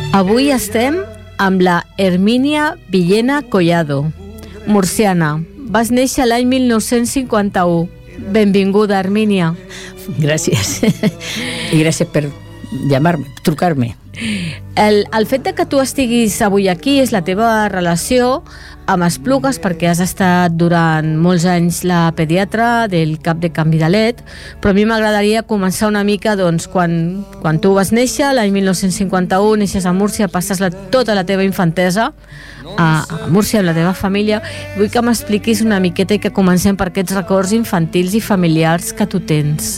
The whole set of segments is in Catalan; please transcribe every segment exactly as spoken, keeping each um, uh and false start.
Avui estem amb la Hermínia Villena Collado, murciana. Vas néixer l'any mil nou-cents cinquanta-u. Benvinguda, Hermínia. Gràcies. I gràcies per llamar-me, trucar-me. El, el fet de que tu estiguis avui aquí és la teva relació amb Esplugues, perquè has estat durant molts anys la pediatra del cap de Can Vidalet, però a mi m'agradaria començar una mica doncs, quan, quan tu vas néixer, l'any mil nou-cents cinquanta-u, neixes a Múrcia, passes la, tota la teva infantesa a, a Múrcia amb la teva família. Vull que m'expliquis una miqueta i que comencem per aquests records infantils i familiars que tu tens.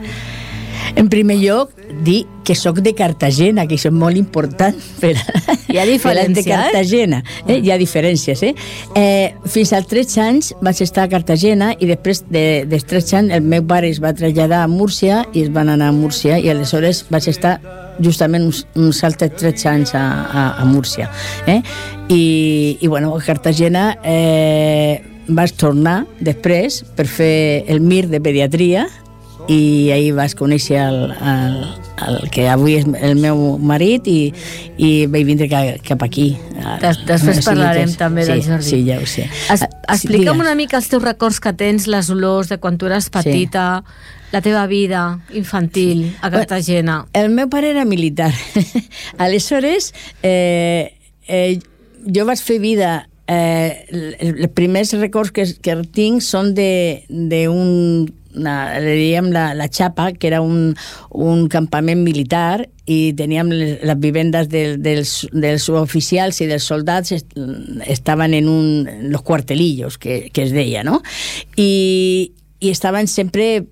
En primer lloc, dir que sóc de Cartagena, que això és molt important per, hi ha diferències, de Cartagena. Eh? Hi ha diferències. Eh? Eh, fins als tretze anys vaig estar a Cartagena i després de, dels tretze anys el meu pare es va traslladar a Múrcia i es van anar a Múrcia i aleshores vaig estar justament uns, uns altres tretze anys a, a, a Múrcia. Eh? I, i bueno, a Cartagena eh, vaig tornar després per fer el M I R de pediatria i ahir vas conèixer el, el, el que avui és el meu marit i, i vaig vindre cap aquí. Des, després parlarem també sí, del Jordi. Sí, ja ho sé. Es, explica'm una mica els teus records que tens, les olors de quan tu eres petita, sí. La teva vida infantil a Cartagena. El meu pare era militar. Aleshores, eh, eh, jo vaig fer vida. Eh, els primers records que, que tinc són d'un Una, le dèiem la, la Xapa, que era un, un campament militar i teníem les, les vivendes de, dels, dels oficials i dels soldats est, estaven en un en los cuartelillos, que, que es deia, no? I, i estaven sempre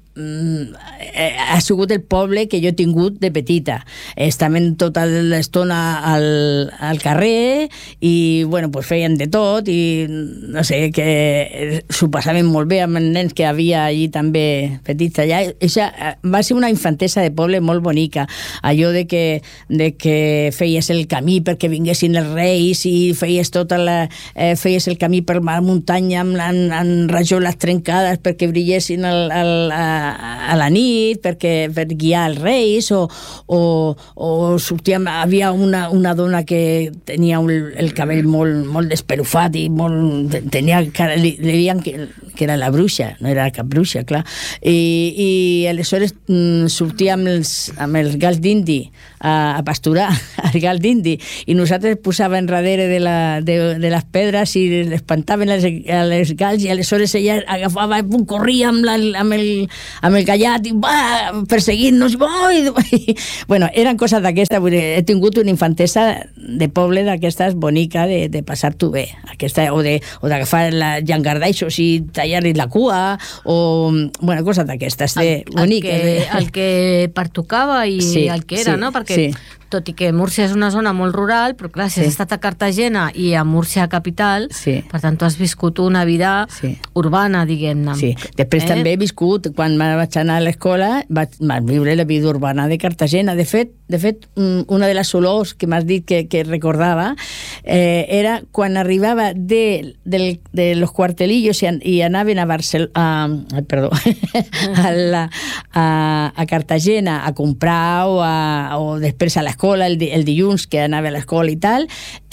ha sigut el poble que jo he tingut de petita. Estaven tota l'estona al, al carrer i, bueno, pues feien de tot i, no sé, que s'ho passaven molt bé amb els nens que havia allí també petits allà. Eixa va ser una infantesa de poble molt bonica. Allò de que, de que feies el camí perquè vinguessin els reis i feies tota la, eh, feies el camí per la muntanya amb, amb, amb rajoles trencades perquè brillessin el, el, el a la nit perquè, per guiar els reis o, o, o sortíem, havia una, una dona que tenia un, el cabell molt, molt despelufat i molt, tenia, li, li deien que, que era la bruixa, no era cap bruixa, clar, i, i aleshores mm, sortia amb els, amb els gals d'indi a, a pasturar, el gal d'indi, i nosaltres posàvem darrere de, la, de, de les pedres i l'espantaven els, els gals i aleshores ella agafava i corria amb, la, amb el amb el gallat i va, perseguint-nos i, bueno, eren coses d'aquestes. He tingut una infantesa de poble d'aquestes bonica de, de passar-t'ho bé aquesta, o d'agafar la llangardaixos i tallar-li la cua o, bueno, coses d'aquestes de boniques. El que, el que pertocava i sí, el que era, sí, no? Perquè sí. Tot i que Múrcia és una zona molt rural, però clar, si sí. Has estat a Cartagena i a Múrcia capital, sí. Per tant tu has viscut una vida sí. Urbana, diguem-ne. Sí. Després eh? també he viscut, quan vaig anar a l'escola, vaig, vaig viure la vida urbana de Cartagena. De fet, de fet una de les olors que m'has dit que, que recordava eh, era quan arribava de, de, de los cuartelillos i, i anaven a Barcelona, a, perdó, a, la, a, a Cartagena a comprar o, a, o després a l'escola El, el dilluns que anava a l'escola i tal,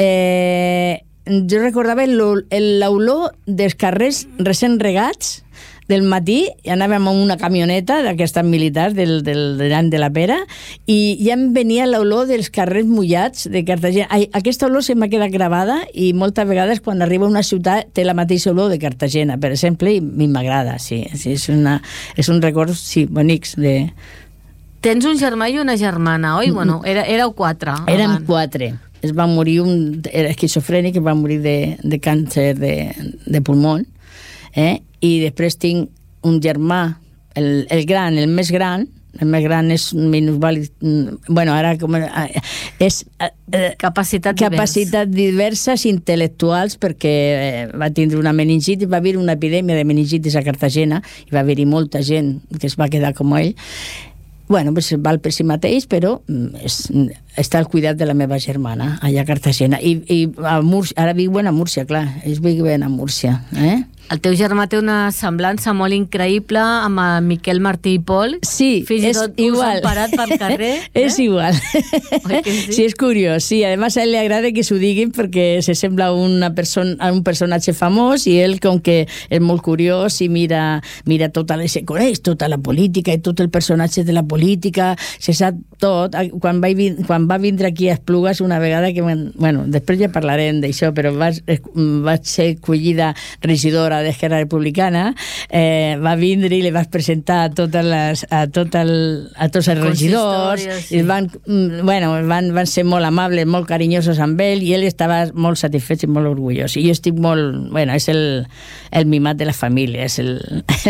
eh, jo recordava l'olor dels carrers recent regats del matí, i anàvem amb una camioneta d'aquestes militars del, del, del de la Pera i ja em venia l'olor dels carrers mullats de Cartagena. Aquesta olor se m'ha quedat gravada i moltes vegades quan arriba a una ciutat té la mateixa olor de Cartagena, per exemple, i m'agrada, sí, sí, és, una, és un record, sí, bonics de... Tens un germà i una germana, oi? Bueno, era, éreu quatre. Érem abans. Quatre. Es va morir un... Era esquizofrènic, va morir de, de càncer de, de pulmó. Eh? I després tinc un germà, el, el gran, el més gran, el més gran és minusvàlid, bueno, ara com és eh, capacitat, capacitat diverses intel·lectuals, perquè eh, va tindre una meningitis, va haver una epidèmia de meningitis a Cartagena i va haver-hi molta gent que es va quedar com ell. Bueno, pues val per si mateix, però és, està al cuidat de la meva germana allà a Cartagena. I, i a Múrcia, ara viuen a Múrcia, clar, ells viuen a Múrcia. Eh? El teu germà té una semblança molt increïble amb el Miquel Martí i Pol. Sí, Fins i és tot igual. us han parat per carrer. Eh? És igual. Oi que sí? Sí, és curiós. Sí, además a ell li agrada que s'ho diguin perquè se sembla a, una persona, a un personatge famós i ell, com que és molt curiós i mira, mira tota la, se coneix tota la política i tot el personatge de la política, se sap tot. Quan va, quan va vindre aquí a Esplugues una vegada que, bueno, després ja parlarem d'això, però vaig, vaig ser escollida regidora d'Esquerra Republicana, eh, va vindre i li vas presentar a totes les, a, tot el, a tots els regidors, sí. I van, bueno, van, van ser molt amables, molt carinyosos amb ell, i ell estava molt satisfet i molt orgullós. I jo estic molt, bueno, és el, el mimat de la família, és el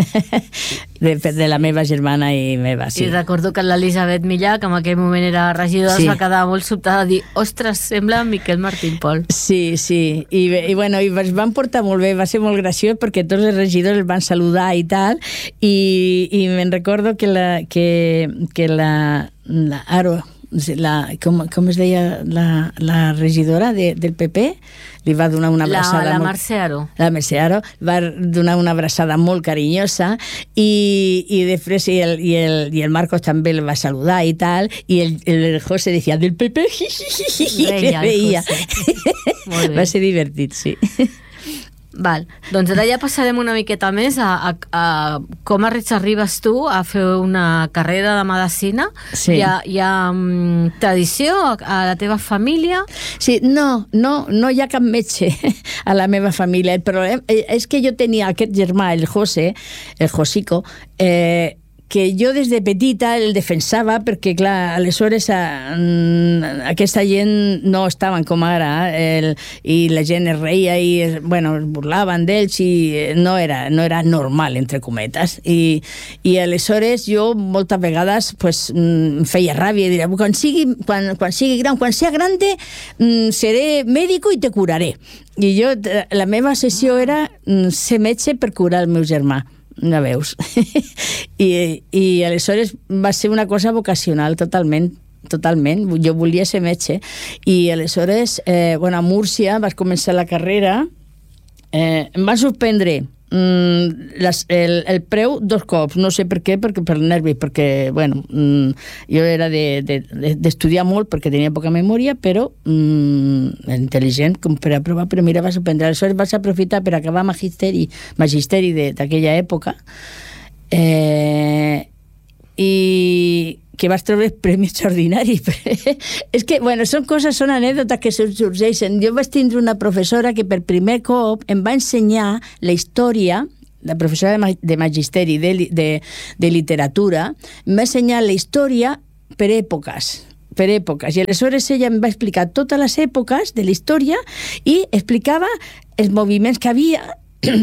de, de la meva germana i meva, sí. I recordo que l'Elisabet Millà, que en aquell moment era regidora, sí. Es va quedar molt sobtada de dir, ostres, sembla Miquel Martín Pol. Sí, sí, i, i bueno, i es van portar molt bé, va ser molt graciós perquè tots els regidors els van saludar i tal, i, i me'n recordo que la, que, que la, la Aro, la, com, com es deia la, la regidora de, del P P, li va donar una abraçada la, la molt, Mercè Aro la Mercè Aro va donar una abraçada molt carinyosa, i, i després i el, i, el, i el Marcos també el va saludar i tal, i el, el José decía del P P reia, reia. Va Molt bé. ser divertit, sí. Val. Doncs ara ja passarem una miqueta més a, a, a com arribes tu a fer una carrera de medicina. Sí. Hi ha, hi ha um, tradició a la teva família? Sí, no, no, no hi ha cap metge a la meva família. El problema és que jo tenia aquest germà, el José, el Josico, eh, que jo des de petita el defensava perquè, clar, aleshores a, a, aquesta gent no estaven com ara, el, i la gent es reia i, bueno, es burlaven d'ells i no era, no era normal, entre cometes. I, i aleshores jo moltes vegades pues, em feia ràbia i diria, quan sigui, quan, quan sigui gran, quan sigui grande, seré médico i te curaré. I jo, la meva sessió era ser metge per curar el meu germà. No veus? I, i aleshores va ser una cosa vocacional totalment, totalment. Jo volia ser metge i aleshores, eh, bueno, a Múrcia vaig començar la carrera, eh, em va sorprendre mm, les, el, el preu dos cops, no sé per què, perquè per nervis, perquè, bueno, mm, jo era d'estudiar de, de, molt perquè tenia poca memòria, però mm, intel·ligent com per aprovar, però mira, va sorprendre. Aleshores vaig aprofitar per acabar magisteri, magisteri d'aquella època, eh, i que vas treure el premi extraordinari. És que, bueno, són coses, són anècdotes que sorgeixen. Jo vaig tindre una professora que per primer cop em va ensenyar la història, la professora de magisteri, de, de, de literatura, em va ensenyar la història per èpoques, per èpoques. I aleshores ella em va explicar totes les èpoques de la història i explicava els moviments que havia,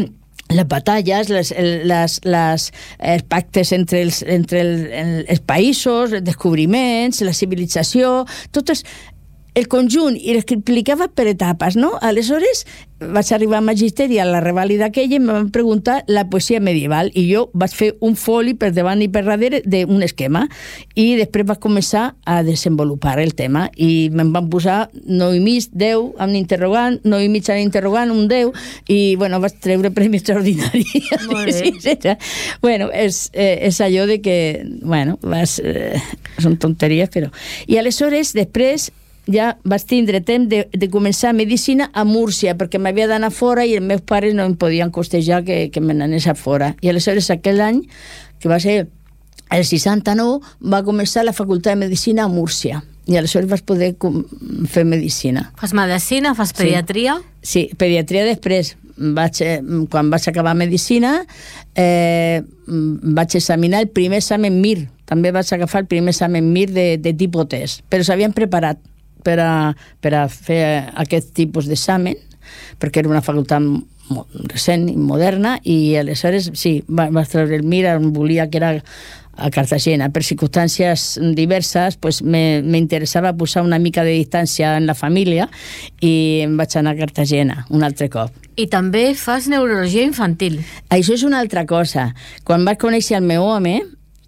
les batalles, les, les, les, els pactes entre els, entre el, els països, els descobriments, la civilització, totes, el conjunt, i l'explicava per etapes, no? Aleshores vaig arribar a magisteri a la revàlida aquella i em van preguntar la poesia medieval i jo vaig fer un foli per davant i per darrere d'un esquema i després vaig començar a desenvolupar el tema i me'n van posar nou i mig, deu, amb un interrogant, nou i mig amb interrogant, un deu, i bueno, vaig treure premi extraordinari. Molt bé. Sí, bueno, és, eh, és allò de que, bueno, vas, eh, són tonteries, però... I aleshores, després, ja vaig tindre temps de, de començar medicina a Múrcia, perquè m'havia d'anar fora i els meus pares no em podien costejar que, que me n'anés a fora. I aleshores aquell any, que va ser el seixanta-nou, va començar la facultat de medicina a Múrcia. I aleshores vaig poder fer medicina. Fas medicina, fas pediatria? Sí, sí, pediatria després. Vaig, quan vaig acabar medicina, eh, vaig examinar el primer examen M I R. També vaig agafar el primer examen M I R de, de tipus test, però s'havien preparat per a, per a fer aquest tipus d'examen, perquè era una facultat recent i moderna, i aleshores, sí, va, va treure el M I R, em volia que era a Cartagena. Per circumstàncies diverses, pues, m'interessava posar una mica de distància en la família i em vaig anar a Cartagena un altre cop. I també fas neurologia infantil. Això és una altra cosa. Quan vaig conèixer el meu home,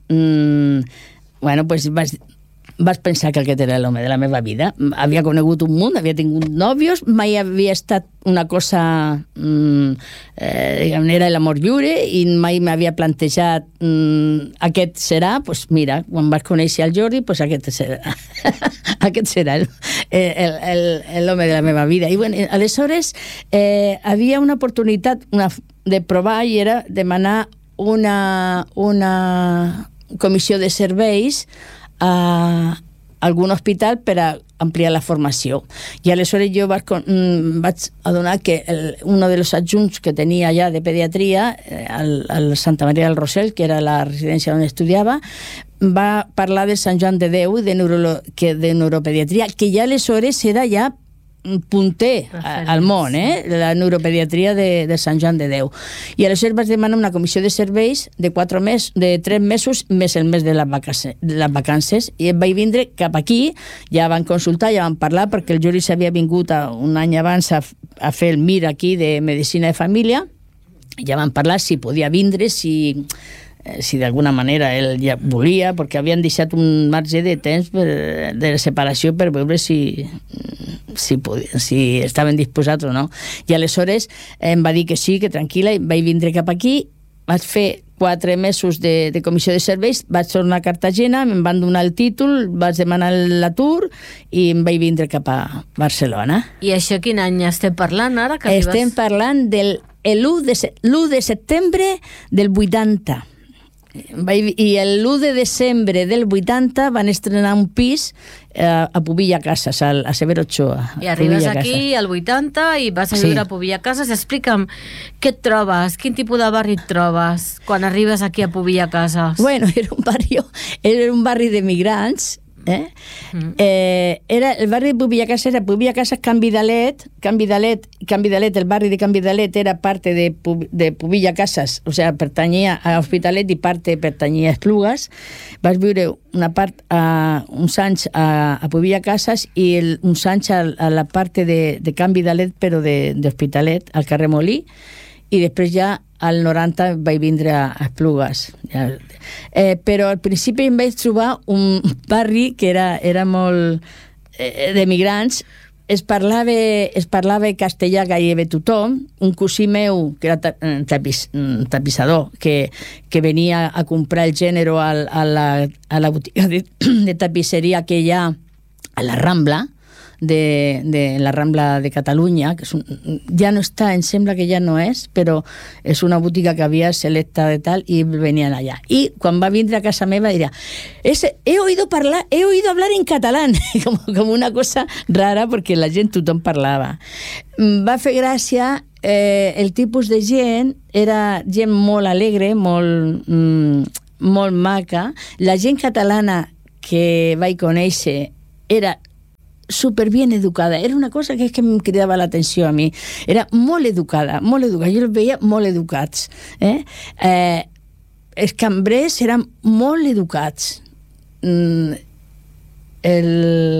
mmm, bueno, pues vaig... vaig pensar que aquest era l'home de la meva vida. Havia conegut un munt, havia tingut nòvios, mai havia estat una cosa, mm, eh, diguem, era l'amor lliure i mai m'havia plantejat mm, aquest serà, doncs mira, quan vas conèixer el Jordi, doncs aquest serà aquest serà el, el, el, l'home de la meva vida. I bueno, aleshores eh, havia una oportunitat una, de provar i era demanar una, una comissió de serveis a algun hospital per a ampliar la formació. I aleshores jo vaig, vaig adonar que el, uno de los adjunts que tenia allà de pediatria, al, al Santa Maria del Rossell, que era la residència on estudiava, va parlar de Sant Joan de Déu, de, neuro, que, de neuropediatria, que ja aleshores era ja punter al món, eh? La neuropediatria de, de Sant Joan de Déu. I aleshores vaig demanar una comissió de serveis de quatre mesos, de tres mesos més el mes de les vacances, de les vacances, i em vaig vindre cap aquí, ja van consultar, ja van parlar, perquè el Jordi s'havia vingut a, un any abans a, a fer el M I R aquí de Medicina de Família, ja van parlar si podia vindre, si si d'alguna manera ell ja volia, perquè havien deixat un marge de temps per, de separació per veure si, si, podia, si estaven disposats o no. I aleshores em va dir que sí, que tranquil·la, i vaig vindre cap aquí, vaig fer quatre mesos de, de comissió de serveis, vaig tornar a Cartagena, em van donar el títol, vaig demanar l'atur i em vaig vindre cap a Barcelona. I això quin any estem parlant ara? Que estem arribes... parlant del l'u de, l'u de setembre del vuitanta. I l'u de desembre del vuitanta van estrenar un pis eh, a Pubilla Casas, a, a Severo Ochoa. I arribes aquí al vuitanta i vas a viure sí. a Pubilla Casas. Explica'm, què et trobes? Quin tipus de barri et trobes quan arribes aquí a Pubilla Casas? Bueno, era un barri, era un barri de migrants. Eh? Mm. Eh, era el barri de Pubilla Casas, era Pubilla Casas, Can Vidalet, Can Vidalet, Can Vidalet, el barri de Can Vidalet era parte de, de Pubilla Casas, o sea, pertanyia a Hospitalet i parte pertanyia a Esplugues. Vas viure una part, a, uns anys a, a Pubilla Casas i el, uns anys a, a la parte de, de Can Vidalet, però d'Hospitalet, al carrer Molí, i després ja al noranta vaig vindre a, a Esplugues. Ja. Eh, però al principi em vaig trobar un barri que era, era molt eh, de migrants. Es parlava, es parlava castellà gairebé tothom. Un cosí meu, que era tapis, tapissador, que, que venia a comprar el gènere a, a, la, a la botiga de, de tapisseria que hi ha a la Rambla, de, de la Rambla de Catalunya, que és un, ja no està, em sembla que ja no és, però és una botiga que havia selecta de tal i venien allà. I quan va vindre a casa meva diria, he oído parlar, he oído hablar en catalán, com, com una cosa rara, perquè la gent tothom parlava. Va fer gràcia, eh, el tipus de gent era gent molt alegre, molt, mm, molt maca. La gent catalana que vaig conèixer era super bien educada, era una cosa que és que em cridava l'atenció a mi, era molt educada, molt educada, jo els veia molt educats, eh? Eh, els cambrers eren molt educats. Mm, el...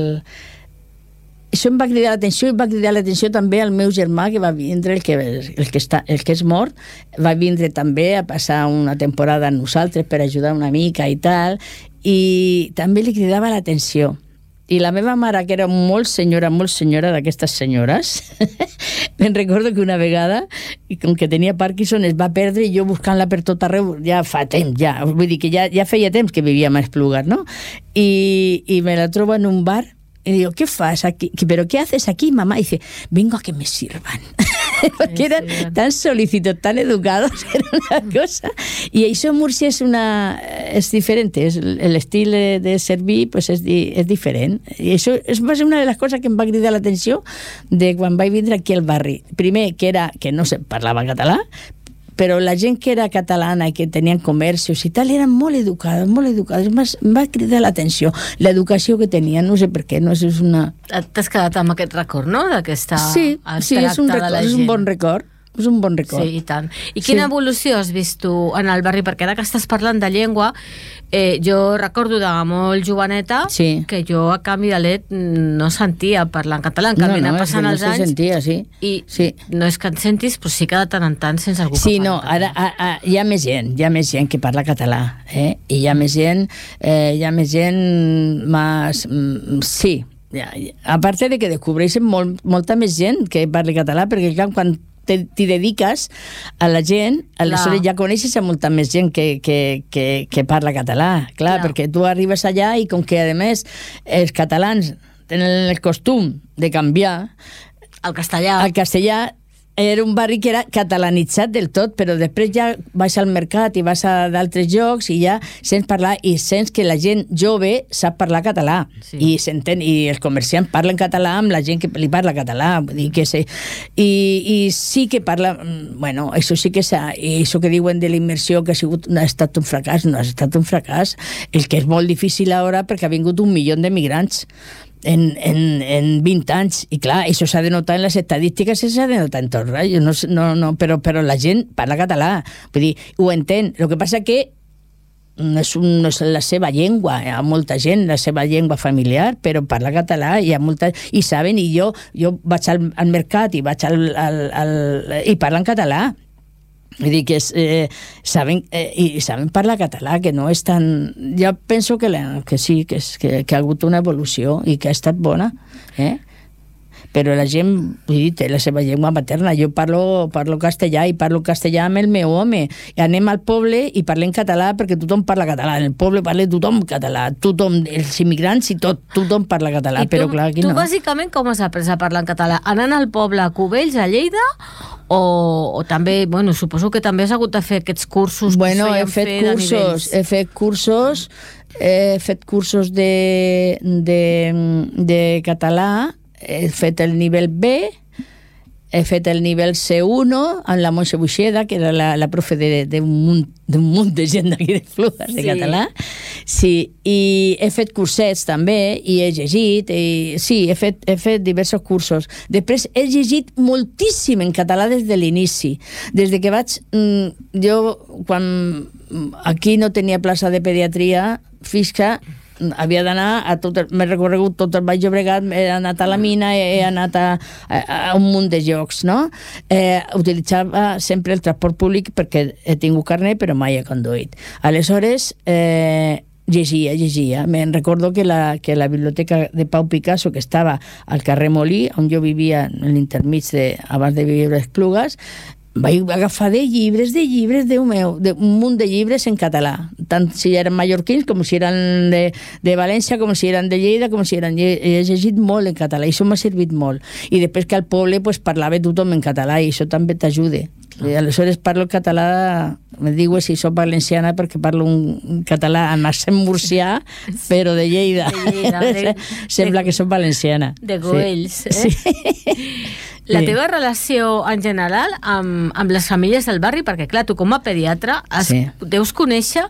Això em va cridar l'atenció i va cridar l'atenció també al meu germà que va vindre, el que, el que, està, el que és mort, va vindre també a passar una temporada amb nosaltres per ajudar una mica i tal, i també li cridava l'atenció. I la meva mare, que era molt senyora, molt senyora d'aquestes senyores, me'n recordo que una vegada, com que tenia Parkinson, es va perdre i jo buscant-la per tot arreu, ja fa temps, ja, vull dir que ja, ja feia temps que vivíem a Esplugues, no? I, i me la trobo en un bar y digo, ¿qué fas aquí? ¿Pero qué haces aquí, mamá? Y dice, vengo a que me sirvan. Porque eran tan solícitos, tan educados, era una cosa. Y això a Múrcia és una... és diferent, és, l'estil de servir pues és, di, és diferent. I això és, va ser una de les coses que em va cridar l'atenció de quan vaig vindre aquí al barri. Primer, que era que no se parlava català, però la gent que era catalana i que tenien comerços i tal eren molt educades, molt educades. Em va cridar l'atenció l'educació que tenien, no sé per què, no és una... T'has quedat amb aquest record, no? D'aquesta... Sí, sí, és un record, és un bon record. És un bon record. Sí, i tant. I quina sí. evolució has vist tu en el barri? Perquè ara que estàs parlant de llengua, eh, jo recordo de molt joveneta sí. que jo a Can Vidalet no sentia parlar en català. En canvi, no, no, anar passant els no anys sentia, sí. i sí. no és que et sentis, però sí que de tant en tant sense algú sí, que no, ara, ara hi ha més gent, hi ha més gent que parla català, eh? I hi ha més gent, eh, hi ha més gent més... Sí, ja, a part de que descobreixen molt, molta més gent que parli català, perquè clar, quan t'hi dediques a la gent, aleshores ja coneixes a molta més gent que, que, que, que parla català, clar, clar, perquè tu arribes allà i com que a més els catalans tenen el costum de canviar al castellà, al castellà era un barri que era catalanitzat del tot, però després ja vas al mercat i vas a d'altres llocs i ja sents parlar i sents que la gent jove sap parlar català, sí. i s'entén, i els comerciants parlen català amb la gent que li parla català, vull dir que sí. I, i sí que parla, bueno, això sí que s'ha, i això que diuen de la immersió que ha sigut, no ha estat un fracàs, no ha estat un fracàs, el que és molt difícil ara perquè ha vingut un milió de migrants en, en, en vint anys, i clar, això s'ha de notar en les estadístiques, s'ha de notar en tot, right? no, no, no, però, però la gent parla català, vull dir, ho entén, el que passa que no és, un, no és la seva llengua, hi ha molta gent, la seva llengua familiar, però parla català, hi ha molta, i saben, i jo, jo vaig al, al mercat i vaig al, al, al, i parlen català. Vull dir que és, eh, saben, eh, i saben parlar català, que no és tan... Jo penso que, la, que sí, que, és, que, que ha hagut una evolució i que ha estat bona, eh? Però la gent, vull dir, té la seva llengua materna. Jo parlo, parlo castellà i parlo castellà amb el meu home. I anem al poble i parlem català perquè tothom parla català. En el poble parla tothom català. Tothom, els immigrants i tot, tothom parla català. I tu, però clar, aquí tu no. bàsicament com has après a parlar en català? Anant al poble a Cubells, a Lleida? O, o també, bueno, suposo que també has hagut de fer aquests cursos bueno, que he fet fer cursos, he fet cursos, he fet cursos de, de, de català, he fet el nivell B, he fet el nivell C uno amb la Montse Buixeda, que era la, la profe d'un de, de munt, munt de gent d'aquí de Flugues, de sí. català. Sí, i he fet cursets també, i he llegit, i, sí, he fet, he fet diversos cursos. Després he llegit moltíssim en català des de l'inici. Des de que vaig... Jo, quan aquí no tenia plaça de pediatria física, havia d'anar a tot, m'he recorregut tot el Baix Llobregat, he anat a la mina, he anat a, a, a un munt de llocs, no? Eh, utilitzava sempre el transport públic perquè he tingut carnet, però mai he conduït. Aleshores, eh, llegia, llegia. Me'n recordo que la, que la biblioteca de Pau Picasso, que estava al carrer Molí, on jo vivia en l'intermig de, abans de viure a Esplugues, vaig agafar de llibres, de llibres, Déu meu, de, un munt de llibres en català, tant si eren mallorquins com si eren de, de València, com si eren de Lleida, com si eren... He llegit molt en català i això m'ha servit molt. I després que al poble pues, parlava tothom en català i això també t'ajuda. I aleshores parlo català, me diu si soc valenciana perquè parlo un català amb accent murcià, però de Lleida. De Lleida de, Sembla de, que soc valenciana. De Goells, sí. eh? Sí. La teva relació en general amb, amb les famílies del barri, perquè clar, tu com a pediatre has, sí. deus conèixer,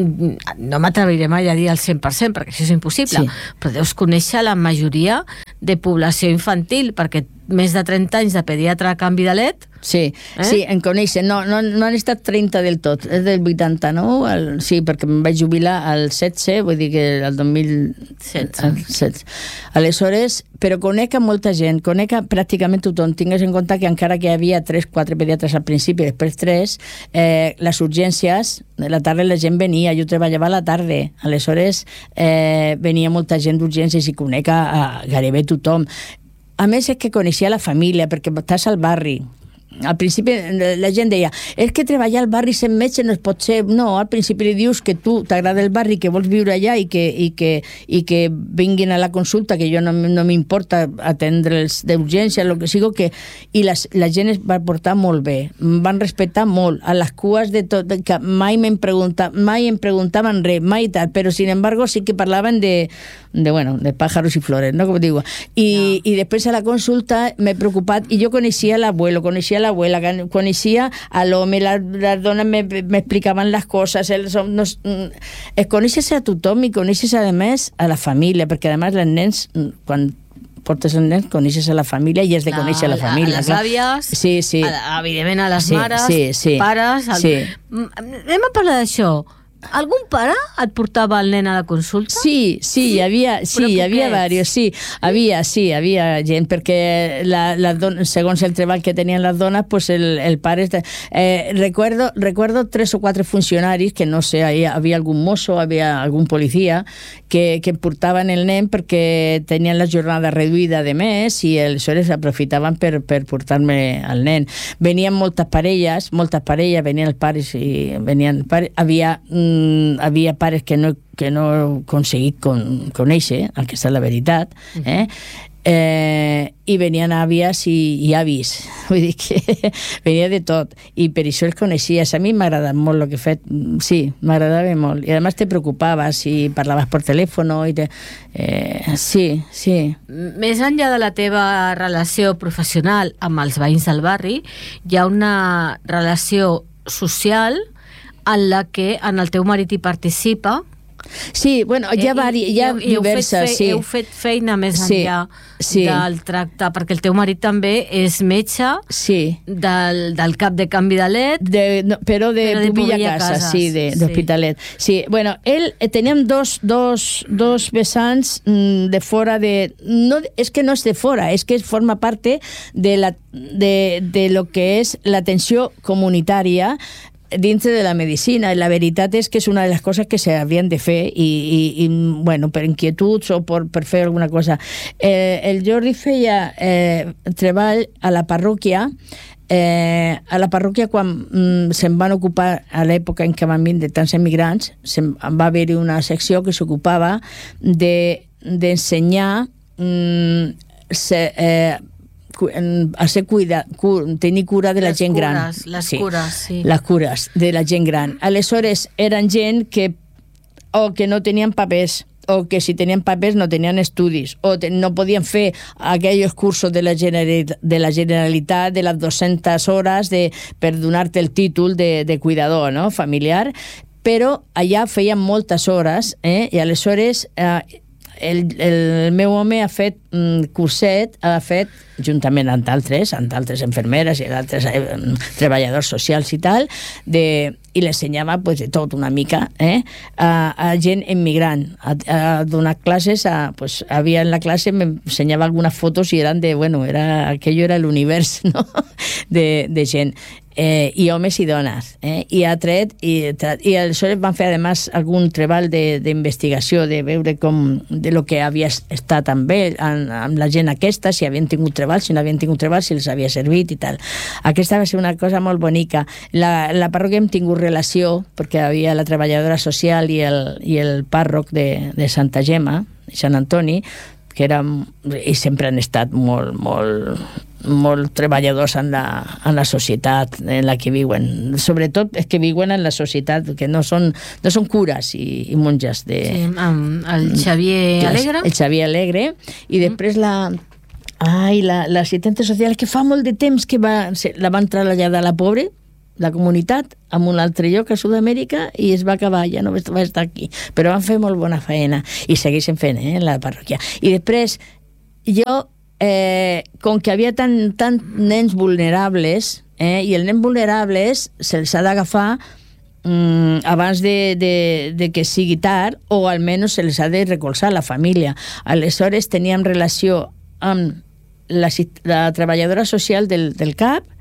no m'atreviré mai a dir el cent per cent perquè això és impossible, sí. però deus conèixer la majoria de població infantil, perquè més de trenta anys de pediatre a Canvi de Let. Sí, eh? sí, en coneixen. No, no, no han estat trenta del tot, és del vuitanta-nou, el, sí, perquè em vaig jubilar al setze, vull dir que el dos mil setze. Aleshores, però conec a molta gent, conec a pràcticament tothom. Tingues en compte que encara que hi havia tres, quatre pediatres al principi, després tres, eh, les urgències, a la tarda la gent venia, jo treballava a la tarda, aleshores eh, venia molta gent d'urgències i conec a, a gairebé tothom. A més, és que coneixia la família, perquè estàs al barri. Al principi la gent deia, és que treballar al barri sent metge no es pot ser. No, al principi li dius que tu t'agrada el barri, que vols viure allà i que, i que, i que vinguin a la consulta, que jo no, no m'importa atendre'ls d'urgència, el que sigui, que... i la, la gent es va portar molt bé, em van respectar molt, a les cues de tot, que mai m'hem preguntat, mai em preguntaven res, mai tal, però sin embargo sí que parlaven de, de bueno, de pájaros i flores, no? Com digo. I, no. I després a la consulta m'he preocupat, i jo coneixia l'abuelo, coneixia l'abuela, coneixia a l'home, les la dones m'explicaven les coses, els, no, es coneixes a tothom i coneixes a més a la família, perquè a més els nens, quan portes el nen, coneixes a la família i has de conèixer a la família. A les àvies, sí, sí. A, evidentment a les sí, mares, sí, sí. pares... El... Sí. Anem a parlar d'això. algun pare et portava el nen a la consulta? Sí, sí, hi havia, sí, hi havia diversos, sí, havia, sí, havia gent, perquè la, la don, segons el treball que tenien les dones, pues el, el pare... Eh, recuerdo, recuerdo tres o quatre funcionaris, que no sé, hi havia algun mosso, havia algun policia, que, que portaven el nen perquè tenien la jornada reduïda de mes i aleshores aprofitaven per, per portar-me el nen. Venien moltes parelles, moltes parelles, venien els pares i venien pares, havia... havia pares que no, que no he aconseguit con, conèixer, el que està la veritat, eh? Eh, i venien àvies i, i avis, vull dir que venia de tot, i per això els coneixies. A mi m'ha molt el que he fet, sí, m'agradava molt, i a més te preocupaves i parlaves per telèfon i te, eh, sí, sí. Més enllà de la teva relació professional amb els veïns del barri, hi ha una relació social en la que en el teu marit hi participa. Sí, bueno, hi ha, vari, hi ha I, i diverses, fe, sí. Heu fet feina més sí, enllà sí. del tracte, perquè el teu marit també és metge sí. del, del cap de canvi de llet, de, no, però de, de Pubilla Casa, Casas, sí, de, de sí. Hospitalet. Sí, bueno, él eh, teníem dos, dos, dos vessants mm, de fora de... No, és que no és de fora, és que forma parte de, la, de, de lo que és l'atenció comunitària dintre de la medicina, i la veritat és que és una de les coses que s'haurien de fer i, i, i bueno, per inquietuds o per, per fer alguna cosa. Eh, el Jordi feia eh, treball a la parròquia, eh, a la parròquia quan mm, se'n van ocupar a l'època en què van vindre tants emigrants, se'n va haver-hi una secció que s'ocupava de, d'ensenyar mm, se, eh, a ser cuida, cu, tenir cura de la les gent cures, gran. Les sí, cures, sí. Les cures de la gent gran. Aleshores, eren gent que o que no tenien papers, o que si tenien papers no tenien estudis, o te, no podien fer aquells cursos de la, Generalitat, de la Generalitat de les dues-centes hores de, per donar-te el títol de, de cuidador, no? Familiar, però allà feien moltes hores, eh? I aleshores... Eh, El, el meu home ha fet un curset, ha fet, juntament amb altres, amb altres infermeres i altres eh, treballadors socials i tal, de, i l'ensenyava pues, de tot una mica eh, a, a gent immigrant, a, a donar classes, a, pues, havia en la classe, m'ensenyava algunes fotos i eren de, bueno, era, aquello era l'univers, no? de, de gent. Eh, i homes i dones, eh? I ha tret i, i aleshores van fer además algun treball d'investigació, de, de veure com de lo que havia estat amb ell, amb, amb la gent aquesta, si havien tingut treball, si no havien tingut treball, si els havia servit i tal. Aquesta va ser una cosa molt bonica. La, la parròquia hem tingut relació perquè havia la treballadora social i el, i el pàrroc de, de Santa Gemma, Sant Antoni, que érem, i sempre han estat molt, molt, molt treballadors en la, en la societat en la que viuen. Sobretot és que viuen en la societat, que no són, no són cures i, i monges. De, sí, amb el Xavier Alegre. El Xavier Alegre. I després la... Ai, la, l'assistente social, que fa molt de temps que va, la van traslladar a la pobre, la comunitat, amb un altre lloc a Sud-amèrica, i es va acabar, ja no va estar aquí. Però van fer molt bona feina, i segueixen fent, eh, la parròquia. I després, jo, eh, com que havia tant, tant nens vulnerables, eh, i els nens vulnerables se'ls ha d'agafar mm, abans de, de, de que sigui tard, o almenys se'ls ha de recolzar la família. Aleshores teníem relació amb la, la treballadora social del, del C A P,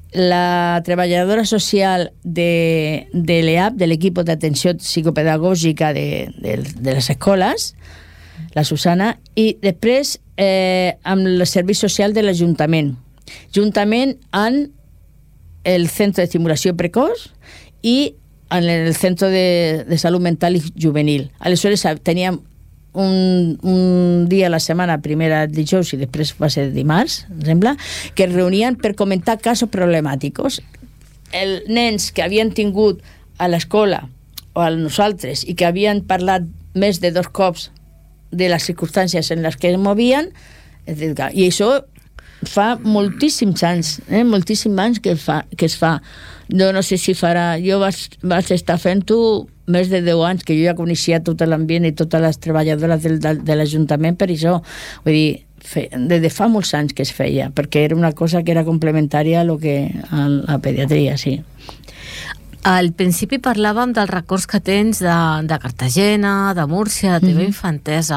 la treballadora social de, de l'E A P, de l'equip d'atenció psicopedagògica de, de, de les escoles, la Susana, i després eh, amb el servei social de l'Ajuntament, juntament amb el Centre d'Estimulació Precoç i en el Centre de, de Salut Mental i Juvenil. Aleshores teníem un, un dia a la setmana, primera dijous i després va ser dimarts, em sembla, que es reunien per comentar casos problemàtics. Els nens que havien tingut a l'escola o a nosaltres i que havien parlat més de dos cops de les circumstàncies en les que es movien, i això fa moltíssims anys, eh? moltíssims anys que, fa, que es fa. Jo no sé si farà... Jo vaig, vaig estar fent-ho més de deu anys, que jo ja coneixia tot l'ambient i totes les treballadores del, de, de l'Ajuntament per això. Vull dir, fe, des de fa molts anys que es feia, perquè era una cosa que era complementària a, lo que, a la pediatria, sí. Al principi parlàvem dels records que tens de, de Cartagena, de Múrcia, de teva mm-hmm. infantesa.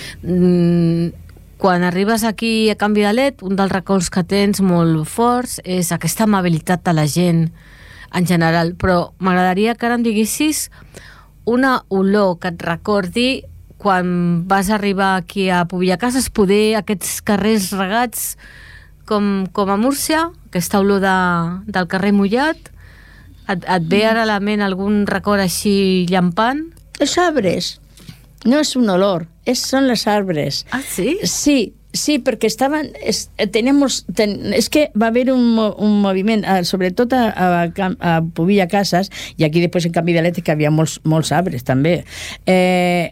Mm, quan arribes aquí a Can Vidalet, un dels records que tens molt forts és aquesta amabilitat de la gent en general, però m'agradaria que ara em diguessis una olor que et recordi quan vas arribar aquí a Pubillacases, poder aquests carrers regats com, com a Múrcia, aquesta olor de, del carrer mullat. Et, et ve ara a la ment algun record així llampant? Els arbres. No és un olor, és, són les arbres. Ah, sí? Sí, sí, perquè estaven... Es, tenemos, ten, és que va haver un, un moviment, eh, sobretot a, a, a Pubillacases, i aquí després en Can Vidalet, que hi havia molts, molts arbres, també. Eh,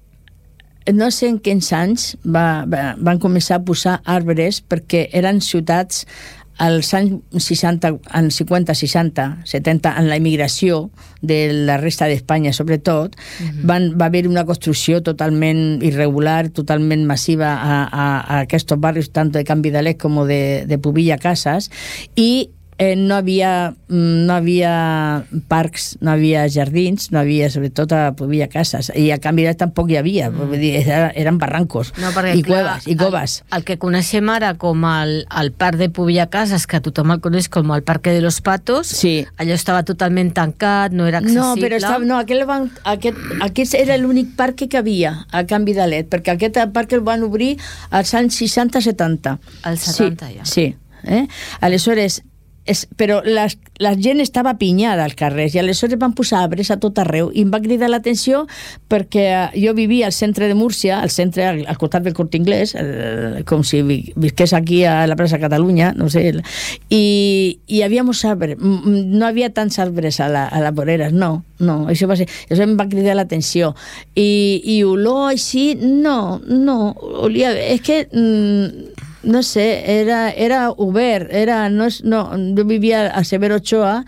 no sé en quins anys va, va, van començar a posar arbres perquè eren ciutats als anys seixanta, en cinquanta, seixanta, setanta, en la immigració de la resta d'Espanya, sobretot, uh-huh. van, va haver una construcció totalment irregular, totalment massiva a, a, a aquests barris, tant de Can Vidalet com de, de Pubillacases, i Eh, no havia no havia parcs, no havia jardins, no havia, sobretot a Pubillacases, i a Can Vidalet tampoc hi havia, mm. vull dir, eren barrancos no, i cueves i coves. El, el que coneixem ara com el, el parc de Pubillacases, que tothom el coneix com el Parque de los Patos, sí. Allò estava totalment tancat, no era accessible. No, però estava, no, aquest, van, aquest, aquest era l'únic parc que havia a Can Vidalet, perquè aquest parc el van obrir als anys seixanta setanta. Als setanta, sí, ja. Sí, eh? Aleshores, és, però la, la gent estava apinyada als carrers i aleshores van posar arbres a tot arreu i em va cridar l'atenció perquè jo vivia al centre de Múrcia, al centre, al, al costat del Corte Inglés, eh, com si visqués aquí a la plaça Catalunya, no sé, i hi havia molts arbres, no havia tants arbres a la, a la vorera, no, no, això va ser, això em va cridar l'atenció i, i olor així, no, no, olia, és que mm, no sé, era, era obert, era, no, no, jo vivia a Severo Ochoa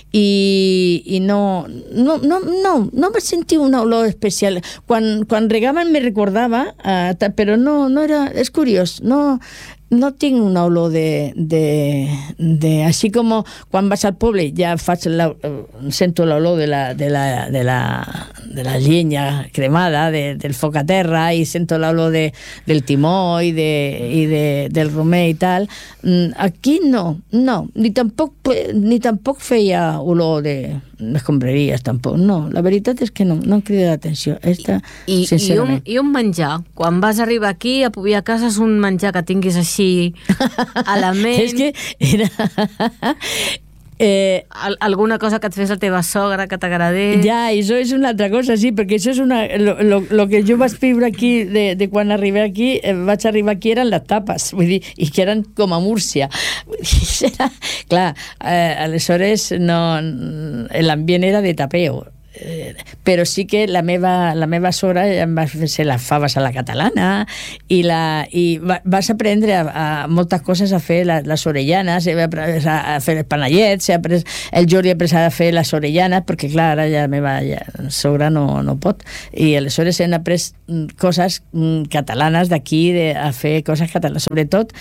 i, i no, no, no, no, no vaig sentir una olor especial. Quan, quan regaven me recordava, uh, però no, no era, és curiós, no, no tinc una olor de, de, de... Així com quan vas al poble ja faig la, sento l'olor de la, de la, de la, de la llenya cremada, de, del foc a terra, i sento l'olor de, del timó i, de, i de, del romer i tal. Aquí no, no. Ni tampoc, ni tampoc feia olor de escombraries, tampoc. No, la veritat és que no, no em crida l'atenció. Esta, I, i, un, I un menjar. Quan vas arribar aquí a Pubillacases, un menjar que tinguis així a la ment. És que era... Eh, Al, alguna cosa que et fes la teva sogra que t'agradés. Ja, això és una altra cosa, sí, perquè això és una... Lo, lo, lo que jo vaig viure aquí, de, de quan arribé aquí, eh, vaig arribar aquí, eren les tapes, vull dir, i que eren com a Múrcia. Era, clar, eh, aleshores no, l'ambient era de tapeo. Eh, però sí que la meva, la meva sogra em va fer les faves a la catalana i, la, i va, vas aprendre a, a moltes coses, a fer la, les orellanes, a, a fer els panellets, a après, el Jordi ha après a fer les orellanes, perquè clar, ara ja la meva ja, sogra no, no pot, i aleshores hem après coses catalanes d'aquí, de, a fer coses catalanes, sobretot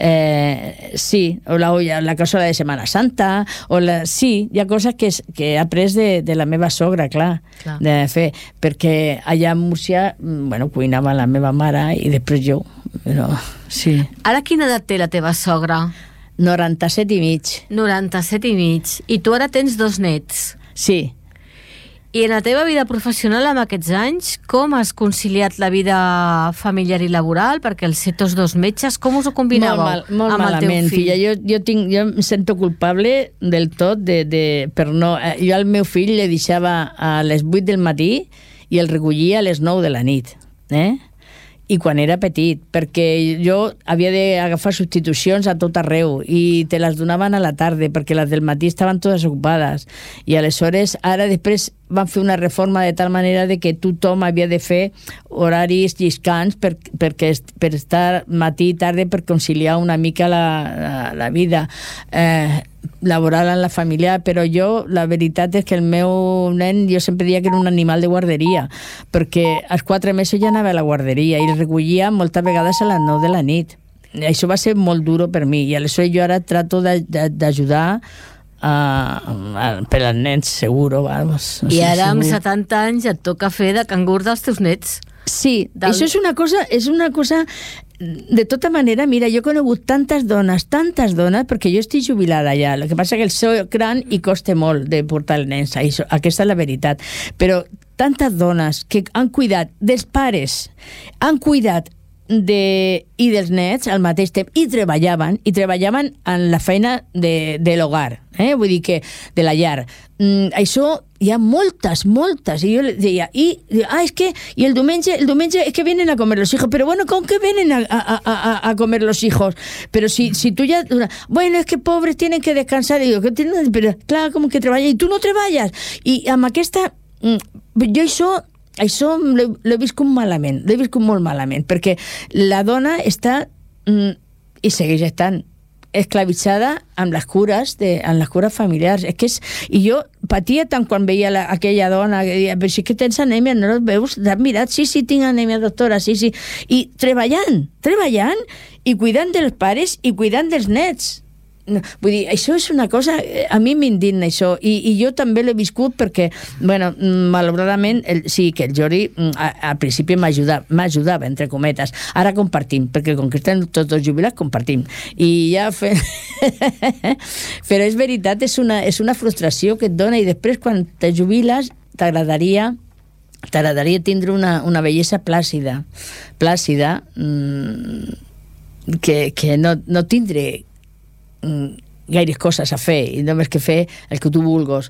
eh, sí, o la, la cosa de Setmana Santa, o la, sí, hi ha coses que, que he après de, de la meva sogra, clar, clar, de fer, perquè allà a Múrcia, bueno, cuinava la meva mare i després jo, però sí. Ara quina edat té la teva sogra? noranta-set i mig. noranta-set i mig. I tu ara tens dos nets. Sí. I en la teva vida professional, amb aquests anys, com has conciliat la vida familiar i laboral? Perquè els ser tots dos metges, com us ho combinàveu molt mal, molt amb malament, el teu fill? Filla. Jo, jo, tinc, jo em sento culpable del tot de, de, per no... Jo al meu fill le deixava a les vuit del matí i el recollia a les nou de la nit. Eh? I quan era petit, perquè jo havia d'agafar substitucions a tot arreu i te les donaven a la tarda perquè les del matí estaven totes ocupades i aleshores ara després van fer una reforma de tal manera de que tothom havia de fer horaris lliscants per, perquè, per estar matí i tarda per conciliar una mica la, la, la vida eh, laboral en la família, però jo la veritat és que el meu nen jo sempre deia que era un animal de guarderia perquè als quatre mesos ja anava a la guarderia i el recollia moltes vegades a les nou de la nit. Això va ser molt duro per mi i aleshores jo ara trato d'ajudar a, a, per als nens, seguro. Vamos, I ara amb setanta anys et toca fer de cangur dels teus nets. Sí, Del... això és una cosa, és una cosa, de tota manera, mira, jo he conegut tantes dones, tantes dones, perquè jo estic jubilada ja, el que passa que el soc gran i costa molt de portar els nens, això, aquesta és la veritat, però tantes dones que han cuidat dels pares, han cuidat de, i dels nets al mateix temps, i treballaven, i treballaven en la feina de, de l'hogar, eh? Vull dir que de la llar. Mm, això hi ha moltes, moltes, i jo deia, i, ah, és que, i el diumenge, el diumenge es que vienen a comer los hijos, pero bueno, ¿con qué vienen a, a, a, a comer los hijos? Pero si, si tú ya, bueno, es que pobres tienen que descansar, y digo, que tienen, pero clar, com que treballen, i tu no treballes, i amb aquesta, mm, jo això, això l'he viscut malament, l'he viscut molt malament, perquè la dona està, mm, i segueix estant, esclavitzada amb les cures, de, amb les cures familiars. És que és, i jo patia tant quan veia la, aquella dona que deia, però si que tens anèmia, no et veus? T'has mirat? Sí, sí, tinc anèmia, doctora, sí, sí. I treballant, treballant, i cuidant dels pares i cuidant dels nets. No, vull dir, això és una cosa, a mi m'indigna això, i, i jo també l'he viscut perquè, bueno, malauradament el, sí, que el Jordi a, al principi m'ajudava, m'ajudava, entre cometes, ara compartim, perquè com que estem tots dos jubilats, compartim, i ja fe... però és veritat, és una, és una frustració que et dona, i després quan te jubiles t'agradaria t'agradaria tindre una, una bellesa plàcida plàcida mmm, que, que no, no tindre gaires coses a fer, i només que fer el que tu vulguis,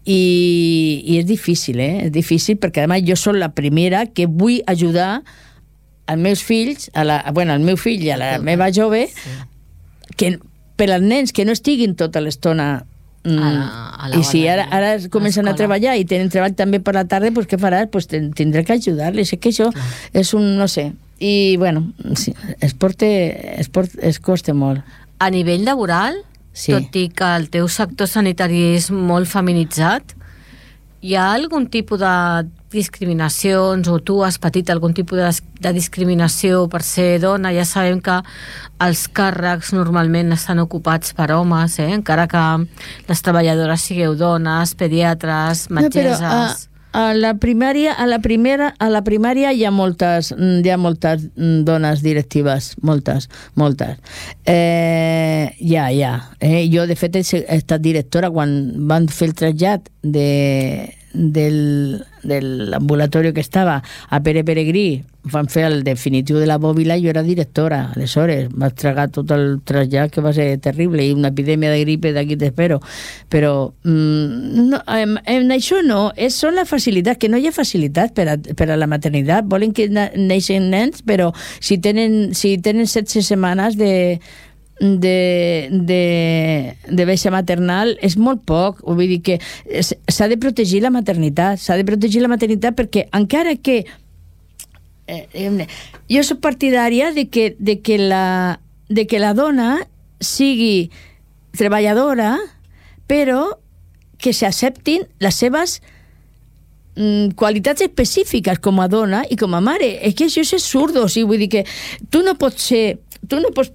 i, i és difícil, eh? És difícil perquè a més jo soc la primera que vull ajudar als meus fills, a la, bueno, al meu fill i a la meva jove, sí. que, per als nens que no estiguin tota l'estona mm, a la, a la i si ara, ara comencen a, a treballar i tenen treball també per la tarda, pues, què faràs? Pues tindré que ajudar-les, és que això clar. És un, no sé, i bueno, sí, esport, esport es costa molt. A nivell laboral, sí. Tot i que el teu sector sanitari és molt feminitzat, hi ha algun tipus de discriminacions, o tu has patit algun tipus de, de discriminació per ser dona? Ja sabem que els càrrecs normalment estan ocupats per homes, eh? Encara que les treballadores sigueu dones, pediatres, metgesses... No, però, uh... A la primària, a la primera, a la primària hi ha moltes, hi ha moltes dones directives, moltes, moltes. Eh, ja, ja. Eh, jo, de fet, he estat directora quan van fer el trasllat de, del, de l'ambulatori que estava a Pere Peregrí, van fer el definitiu de la Bòbila, i jo era directora. Aleshores, vaig tragar tot el trasllat, que va ser terrible, i una epidèmia de gripe d'aquí t'espero. Però mm, no, en, en això no, és, són les facilitats, que no hi ha facilitats per a, per a la maternitat. Volen que na, neixen nens, però si tenen, si tenen setze setmanes de de, de, de baixa maternal és molt poc. Vull dir que s'ha de protegir la maternitat, s'ha de protegir la maternitat perquè encara que Eh, jo soc partidària de que, de, que la, de que la dona sigui treballadora, però que s'acceptin les seves mm, qualitats específiques com a dona i com a mare. És que això és absurd, o sigui, vull dir que tu no pots ser, tu no pots